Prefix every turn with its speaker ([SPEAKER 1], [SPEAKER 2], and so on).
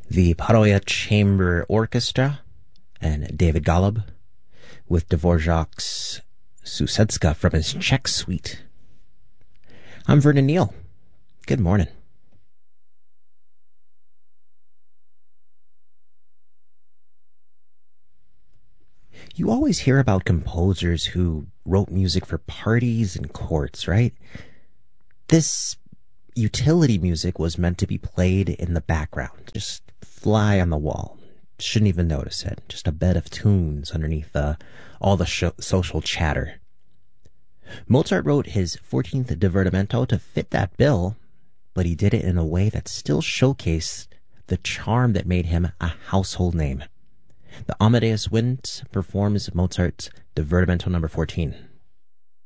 [SPEAKER 1] The Paroya Chamber Orchestra and David Golub with Dvorak's Susedska from his Czech Suite. I'm Vernon Neal. Good morning. You always hear about composers who wrote music for parties and courts, right? This utility music was meant to be played in the background, just fly on the wall. Shouldn't even notice it. Just a bed of tunes underneath all the social chatter. Mozart wrote his 14th Divertimento to fit that bill, but he did it in a way that still showcased the charm that made him a household name. The Amadeus Wind performs Mozart's Divertimento number 14.